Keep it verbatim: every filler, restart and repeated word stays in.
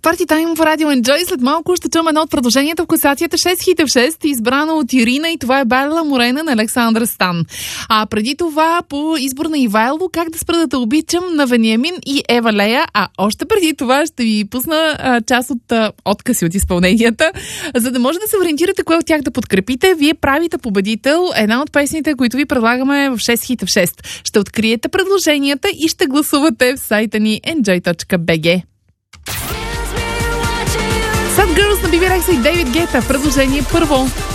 Парти Тайм в Радио Enjoy. След малко ще чуем едно от предложенията в класацията шест хита в шест, избрано от Ирина, и това е Барла Морена на Александър Стан. А преди това по избор на Ивайло, Как да спра да те обичам на Вениамин и Ева Лея. А още преди това ще ви пусна а, част от а, откъси от изпълненията, за да може да се ориентирате кое от тях да подкрепите. Вие правите победител една от песните, които ви предлагаме в шест хита в шест. Ще откриете предложенията и ще гласувате в сайта ни enjoy точка би джи. Sad Girls на Би Би Рекса и Дейвид Гета. Предложение първо.